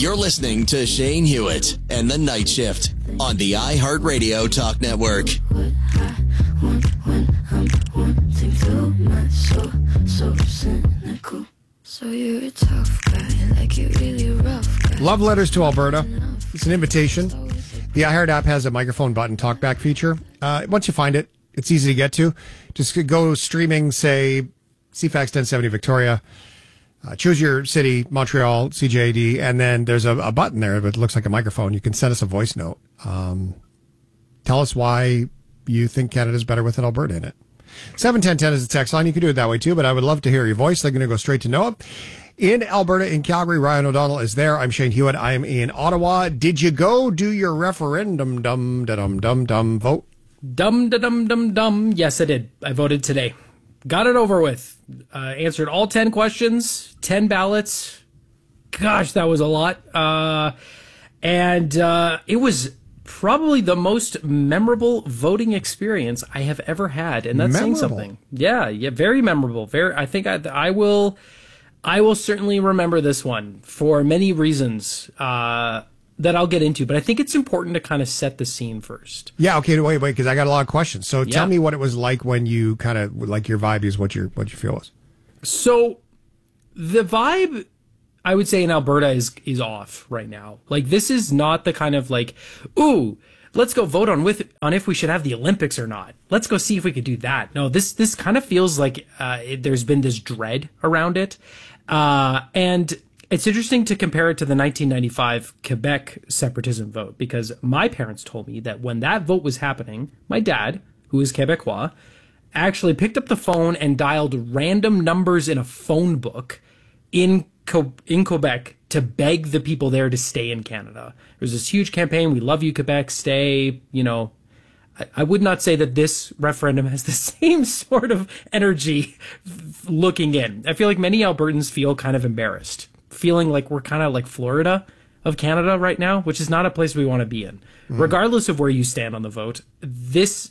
You're listening to Shane Hewitt and the Night Shift on the iHeartRadio Talk Network. So you're a tough guy, like you're really rough guy. Love letters to Alberta. It's an invitation. The iHeart app has a microphone button talkback feature. Once you find it, it's easy to get to. Just go streaming, say, CFAX 1070 Victoria. Choose your city, Montreal, CJD, and then there's a button there that looks like a microphone. You can send us a voice note. Tell us why you think Canada's better with an Alberta in it. 71010 is the text line. You can do it that way too, but I would love to hear your voice. They're going to go straight to Noah. In Alberta, in Calgary, Ryan O'Donnell is there. I'm Shane Hewitt. I am in Ottawa. Did you go do your referendum? Dum-dum-dum-dum vote? Dum-da-dum-dum-dum. Yes, I did. I voted today. Got it over with. Answered all 10 questions, 10 ballots. Gosh, that was a lot. And it was probably the most memorable voting experience I have ever had. And that's saying something. Yeah, very memorable. I think I will certainly remember this one for many reasons that I'll get into. But I think it's important to kind of set the scene first. Yeah, okay, wait, because I got a lot of questions. So tell me what it was like when you kind of, like your vibe is what your feel was. So the vibe, I would say, in Alberta is off right now. Like, this is not the kind of like, ooh, let's go vote on if we should have the Olympics or not. Let's go see if we could do that. No, this kind of feels like there's been this dread around it. And it's interesting to compare it to the 1995 Quebec separatism vote, because my parents told me that when that vote was happening, my dad, who is Quebecois, actually picked up the phone and dialed random numbers in a phone book in Quebec to beg the people there to stay in Canada. There was this huge campaign, we love you, Quebec, stay, I would not say that this referendum has the same sort of energy looking in. I feel like many Albertans feel kind of embarrassed, feeling like we're kind of like Florida of Canada right now, which is not a place we want to be in. Mm-hmm. Regardless of where you stand on the vote, this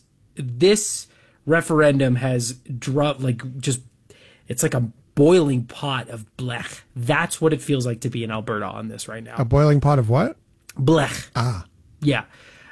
referendum has it's like a boiling pot of blech. That's what it feels like to be in Alberta on this right now. A boiling pot of what? Blech. Ah. Yeah.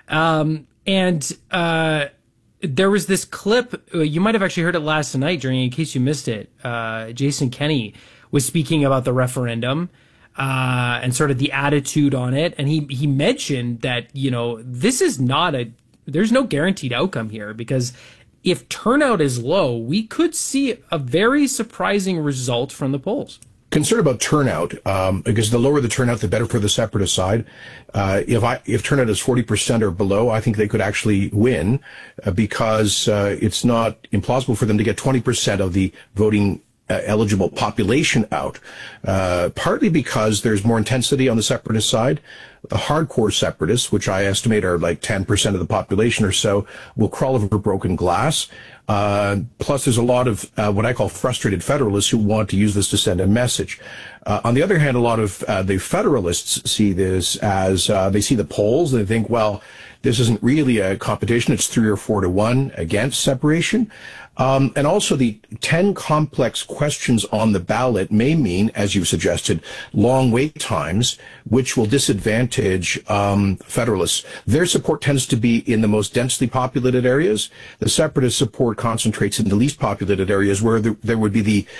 And there was this clip, you might have actually heard it last night in case you missed it. Jason Kenney was speaking about the referendum and sort of the attitude on it. And he mentioned that, this is there's no guaranteed outcome here, because if turnout is low, we could see a very surprising result from the polls. Concerned about turnout, because the lower the turnout, the better for the separatist side. If turnout is 40% or below, I think they could actually win, because it's not implausible for them to get 20% of the voting eligible population out, partly because there's more intensity on the separatist side. The hardcore separatists, which I estimate are like 10% of the population or so, will crawl over broken glass. Plus, there's a lot of what I call frustrated federalists who want to use this to send a message. On the other hand, a lot of the federalists see this as they see the polls and they think, well, this isn't really a competition. It's 3 or 4 to 1 against separation. And also the 10 complex questions on the ballot may mean, as you've suggested, long wait times, which will disadvantage federalists. Their support tends to be in the most densely populated areas. The separatist support concentrates in the least populated areas, where there would be the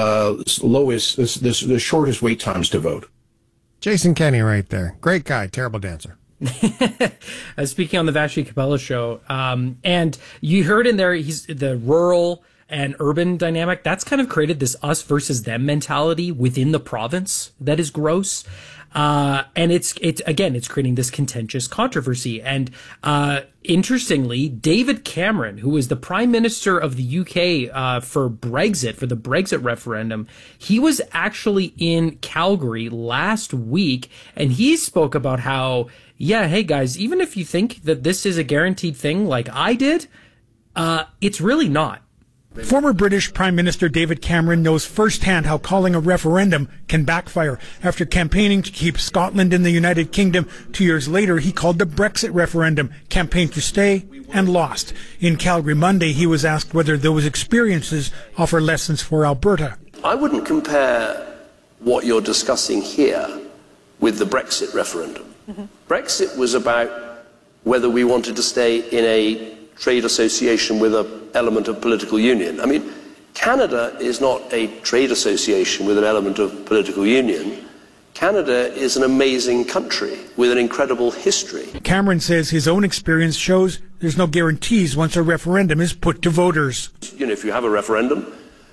the shortest wait times to vote. Jason Kenney right there. Great guy, terrible dancer. Speaking on the Vassy Capella show, and you heard in there, he's the rural and urban dynamic. That's kind of created this us versus them mentality within the province that is gross. And it's creating this contentious controversy. And interestingly, David Cameron, who was the Prime Minister of the UK for the Brexit referendum, he was actually in Calgary last week, and he spoke about how, yeah, hey guys, even if you think that this is a guaranteed thing like I did, it's really not. Former British Prime Minister David Cameron knows firsthand how calling a referendum can backfire. After campaigning to keep Scotland in the United Kingdom, 2 years later he called the Brexit referendum, campaigned to stay, and lost. In Calgary Monday, he was asked whether those experiences offer lessons for Alberta. I wouldn't compare what you're discussing here with the Brexit referendum. Brexit was about whether we wanted to stay in a trade association with an element of political union. I mean, Canada is not a trade association with an element of political union. Canada is an amazing country with an incredible history. Cameron says his own experience shows there's no guarantees once a referendum is put to voters. You know, if you have a referendum,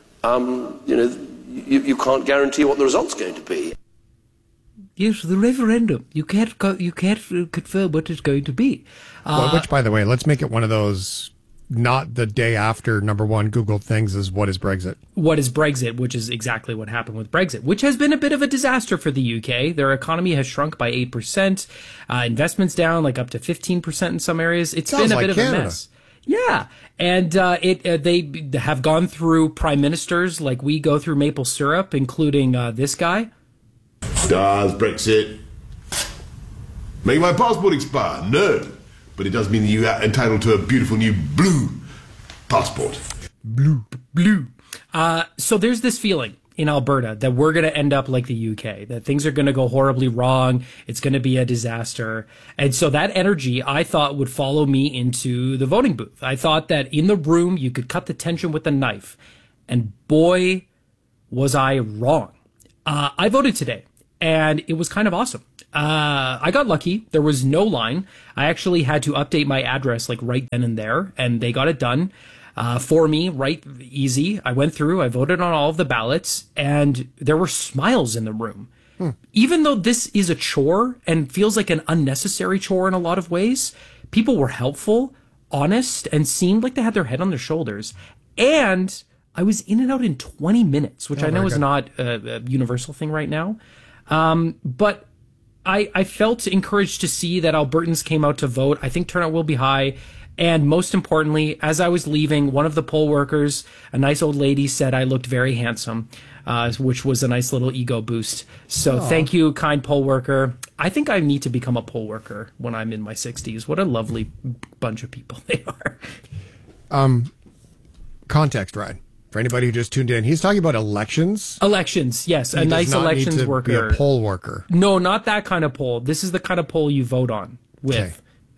you can't guarantee what the result's going to be. Yes, the referendum. You can't confirm what it's going to be. Which, by the way, let's make it one of those, not the day after number one Google things is what is Brexit? What is Brexit, which is exactly what happened with Brexit, which has been a bit of a disaster for the UK. Their economy has shrunk by 8%, investments down like up to 15% in some areas. It's been a bit of a mess. Yeah. And they have gone through prime ministers like we go through maple syrup, including this guy. Does Brexit make my passport expire? No. But it does mean that you are entitled to a beautiful new blue passport. Blue. So there's this feeling in Alberta that we're going to end up like the UK, that things are going to go horribly wrong. It's going to be a disaster. And so that energy, I thought, would follow me into the voting booth. I thought that in the room, you could cut the tension with a knife. And boy, was I wrong. I voted today, and it was kind of awesome. I got lucky. There was no line. I actually had to update my address like right then and there, and they got it done for me, right easy. I went through, I voted on all of the ballots, and there were smiles in the room. Even though this is a chore and feels like an unnecessary chore in a lot of ways, people were helpful, honest, and seemed like they had their head on their shoulders. And I was in and out in 20 minutes, which I know is not a universal thing right now. But I felt encouraged to see that Albertans came out to vote. I think turnout will be high. And most importantly, as I was leaving, one of the poll workers, a nice old lady, said I looked very handsome, which was a nice little ego boost. So Thank you, kind poll worker. I think I need to become a poll worker when I'm in my 60s. What a lovely bunch of people they are. Context, Ryan. For anybody who just tuned in, he's talking about elections. Elections, yes. A nice elections worker. Be a poll worker. No, not that kind of poll. This is the kind of poll you vote on with.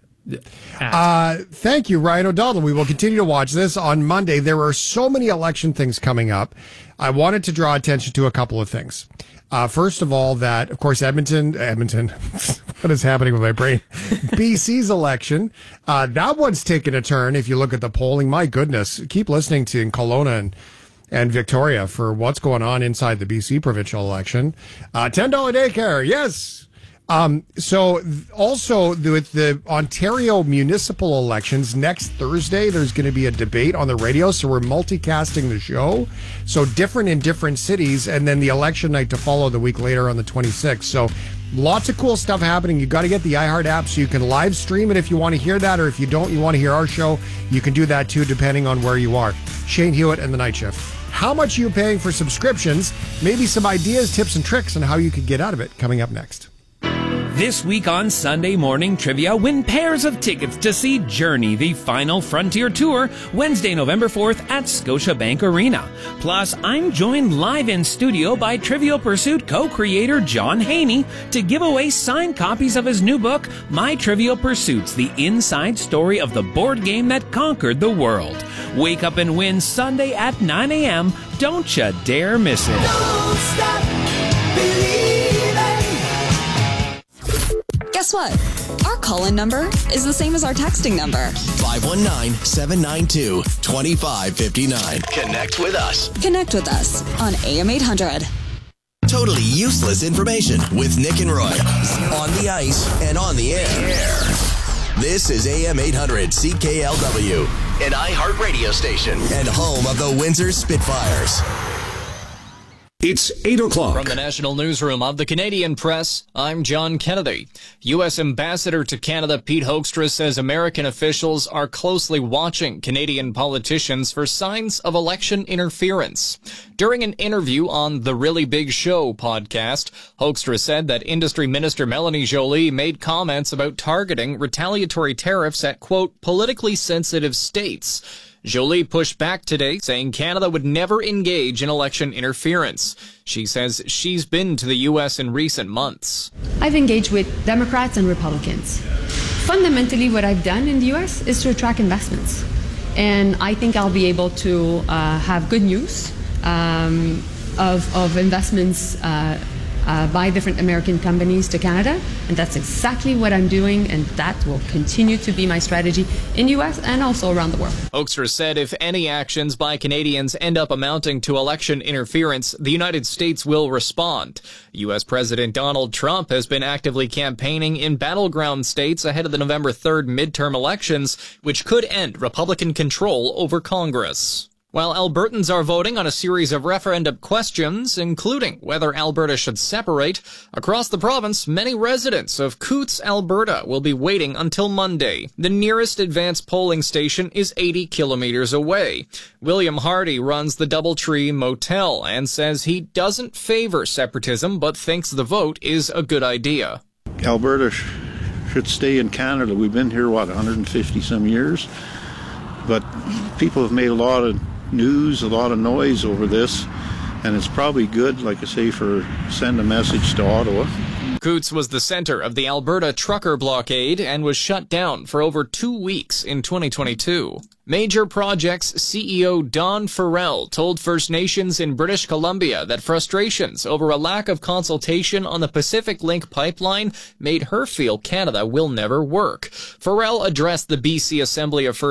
Thank you, Ryan O'Donnell. We will continue to watch this on Monday. There are so many election things coming up. I wanted to draw attention to a couple of things. First of all, that, of course, Edmonton, what is happening with my brain? BC's election. That one's taken a turn. If you look at the polling, my goodness, keep listening to Kelowna and Victoria for what's going on inside the BC provincial election. $10 daycare. Yes. So also with the Ontario municipal elections next Thursday, there's going to be a debate on the radio. So we're multicasting the show. So different in different cities. And then the election night to follow the week later on the 26th. So lots of cool stuff happening. You got to get the iHeart app so you can live stream it if you want to hear that. Or if you don't, you want to hear our show, you can do that too, depending on where you are. Shane Hewitt and the Night Shift. How much are you paying for subscriptions? Maybe some ideas, tips, and tricks on how you could get out of it coming up next. This week on Sunday Morning Trivia, win pairs of tickets to see Journey, the Final Frontier Tour, Wednesday, November 4th at Scotiabank Arena. Plus, I'm joined live in studio by Trivial Pursuit co-creator John Haney to give away signed copies of his new book, My Trivial Pursuits, the inside story of the board game that conquered the world. Wake up and win Sunday at 9 a.m. Don't you dare miss it. Don't stop believing. Guess what? Our call-in number is the same as our texting number. 519-792-2559. Connect with us. Connect with us on AM 800. Totally useless information with Nick and Roy. On the ice and on the air. This is AM 800 CKLW, an iHeart radio station and home of the Windsor Spitfires. It's 8 o'clock. From the National Newsroom of the Canadian Press, I'm John Kennedy. U.S. Ambassador to Canada Pete Hoekstra says American officials are closely watching Canadian politicians for signs of election interference. During an interview on The Really Big Show podcast, Hoekstra said that Industry Minister Melanie Joly made comments about targeting retaliatory tariffs at, quote, politically sensitive states. Jolie pushed back today, saying Canada would never engage in election interference. She says she's been to the U.S. in recent months. I've engaged with Democrats and Republicans. Fundamentally, what I've done in the U.S. is to attract investments. And I think I'll be able to have good news of investments by different American companies to Canada. And that's exactly what I'm doing, and that will continue to be my strategy in the U.S. and also around the world. Hoekstra said if any actions by Canadians end up amounting to election interference, the United States will respond. U.S. President Donald Trump has been actively campaigning in battleground states ahead of the November 3rd midterm elections, which could end Republican control over Congress. While Albertans are voting on a series of referendum questions, including whether Alberta should separate, across the province, many residents of Coutts, Alberta will be waiting until Monday. The nearest advanced polling station is 80 kilometers away. William Hardy runs the Doubletree Motel and says he doesn't favor separatism but thinks the vote is a good idea. Alberta should stay in Canada. We've been here, 150 some years? But people have made a lot of news, a lot of noise over this, and it's probably good, like I say, for send a message to Ottawa. Coutts was the center of the Alberta trucker blockade and was shut down for over 2 weeks in 2022. Major Projects CEO Dawn Farrell told First Nations in British Columbia that frustrations over a lack of consultation on the Pacific Link pipeline made her feel Canada will never work. Farrell addressed the BC Assembly of First